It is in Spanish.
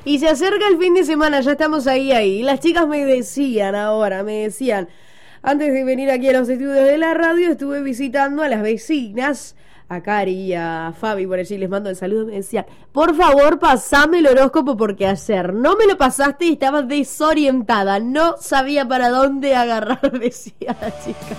Y se acerca el fin de semana, ya estamos ahí. Y las chicas me decían, antes de venir aquí a los estudios de la radio, estuve visitando a las vecinas, a Cari y a Fabi, por allí les mando el saludo, me decían, por favor, pasame el horóscopo porque ayer no me lo pasaste y estaba desorientada, no sabía para dónde agarrar, decía la chica.